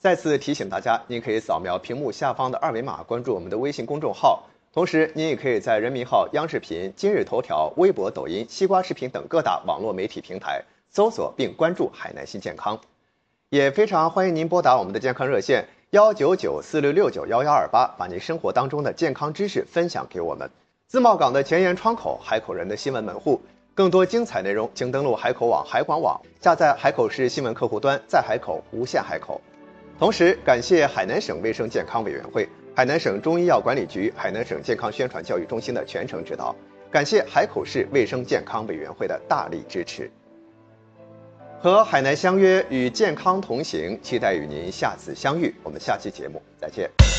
再次提醒大家，您可以扫描屏幕下方的二维码关注我们的微信公众号，同时您也可以在人民号、央视频、今日头条、微博、抖音、西瓜视频等各大网络媒体平台搜索并关注海南新健康。也非常欢迎您拨打我们的健康热线19946691128，把您生活当中的健康知识分享给我们。自贸港的前沿窗口，海口人的新闻门户。更多精彩内容，请登录海口网、海广网，下载海口市新闻客户端，在海口无限海口。同时，感谢海南省卫生健康委员会、海南省中医药管理局、海南省健康宣传教育中心的全程指导，感谢海口市卫生健康委员会的大力支持。和海南相约，与健康同行，期待与您下次相遇。我们下期节目再见。